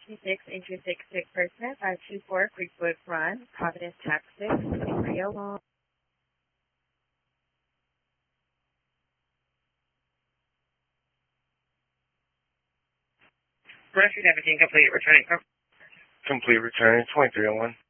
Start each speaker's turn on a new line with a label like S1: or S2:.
S1: Intrasix 524 Creekwood Run, Providence, Texas 2301.
S2: Rescue 17, complete returning.
S3: Complete returning, 2301.